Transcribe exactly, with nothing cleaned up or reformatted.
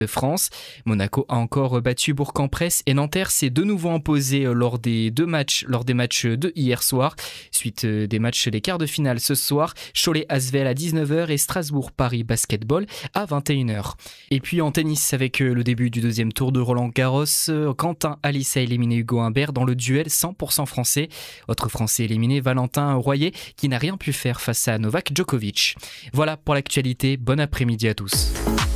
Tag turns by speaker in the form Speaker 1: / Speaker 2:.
Speaker 1: de France. Monaco a encore battu Bourg-en-Bresse et Nanterre s'est de nouveau imposé lors des deux matchs, lors des matchs de hier soir. Suite des matchs des quarts de finale ce soir, Cholet-Asvel à dix-neuf heures et Strasbourg-Paris Basketball à vingt et une heures. Et puis en tennis, avec le début du deuxième tour de Roland-Garros, Quentin Halys a éliminé Hugo Humbert dans le duel cent pour cent français. Autre français éliminé, Valentin Royer, qui n'a rien pu faire face à Novak Djokovic. Voilà pour l'actualité, bon après-midi à tous.